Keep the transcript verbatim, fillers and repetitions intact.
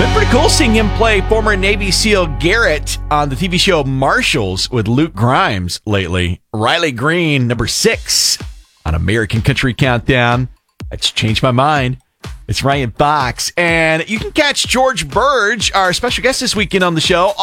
been pretty cool seeing him play former Navy SEAL Garrett on the T V show Marshals with Luke Grimes lately. Riley Green, number six on American Country Countdown. That's changed my mind. It's Ryan Fox. And you can catch George Burge, our special guest this weekend on the show,